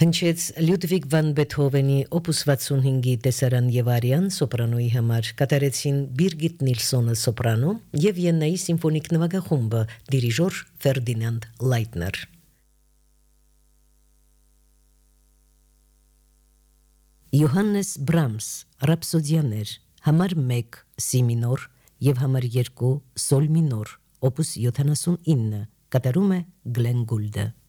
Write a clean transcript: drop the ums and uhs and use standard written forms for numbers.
Հնչեց Լյուդվիգ վան Բեթհովենի օպուս 65-ի տեսարան եւ արյան սոպրանոյի համար, կատարեցին Բիրգիտ Նիլսոնը սոպրանո եւ Վիեննայի սիմֆոնիկ նվագախումբը, դիրիժոր Ֆերդինանդ Լայտներ։ Յոհաննես Բրամս, Ռապսոդիաներ, համար 1 սի մինոր եւ համար 2 սոլ մինոր, օպուս 79, կատարում է Գլեն Գուլդը։